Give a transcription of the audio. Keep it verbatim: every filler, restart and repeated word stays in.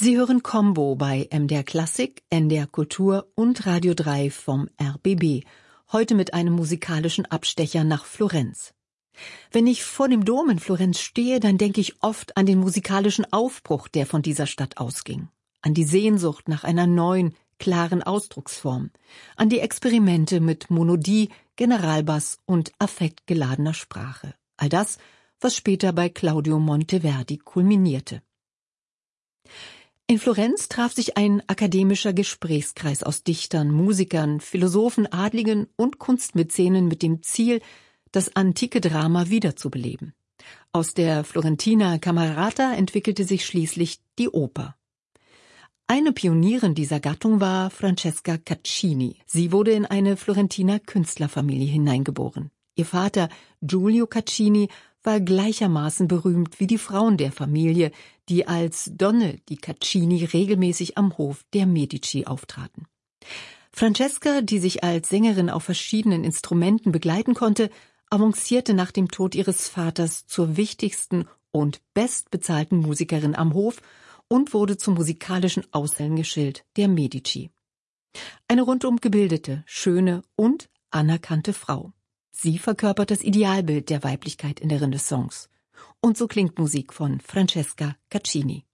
Sie hören Combo bei M D R Klassik, N D R Kultur und Radio drei vom R B B. Heute mit einem musikalischen Abstecher nach Florenz. Wenn ich vor dem Dom in Florenz stehe, dann denke ich oft an den musikalischen Aufbruch, der von dieser Stadt ausging. An die Sehnsucht nach einer neuen, klaren Ausdrucksform. An die Experimente mit Monodie, Generalbass und affektgeladener Sprache. All das, was später bei Claudio Monteverdi kulminierte. In Florenz traf sich ein akademischer Gesprächskreis aus Dichtern, Musikern, Philosophen, Adligen und Kunstmäzenen mit dem Ziel, das antike Drama wiederzubeleben. Aus der Florentiner Camerata entwickelte sich schließlich die Oper. Eine Pionierin dieser Gattung war Francesca Caccini. Sie wurde in eine Florentiner Künstlerfamilie hineingeboren. Ihr Vater Giulio Caccini war gleichermaßen berühmt wie die Frauen der Familie, die als Donne di Caccini regelmäßig am Hof der Medici auftraten. Francesca, die sich als Sängerin auf verschiedenen Instrumenten begleiten konnte, avancierte nach dem Tod ihres Vaters zur wichtigsten und bestbezahlten Musikerin am Hof und wurde zum musikalischen Aushängeschild der Medici. Eine rundum gebildete, schöne und anerkannte Frau. Sie verkörpert das Idealbild der Weiblichkeit in der Renaissance. Und so klingt Musik von Francesca Caccini.